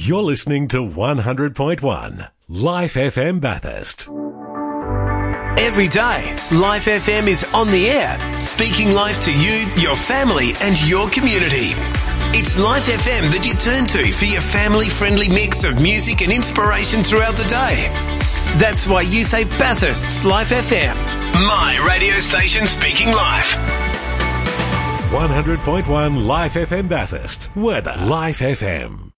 You're listening to 100.1 Life FM Bathurst. Every day, Life FM is on the air, speaking life to you, your family and your community. It's Life FM that you turn to for your family-friendly mix of music and inspiration throughout the day. That's why you say Bathurst's Life FM, my radio station speaking life. 100.1 Life FM Bathurst. Weather. Life FM.